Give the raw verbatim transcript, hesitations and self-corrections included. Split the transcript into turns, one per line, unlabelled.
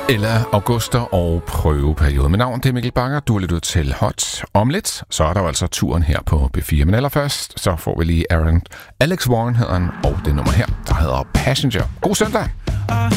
Eller auguster og prøveperiode. Mit navn det er Mikkel Banger. Du har lyttet til Hot. Om lidt, så er der jo altså turen her på B fire. Men allerførst, så får vi lige Aaron. Alex Warren hedder han, og det nummer her, der hedder Passenger. God søndag!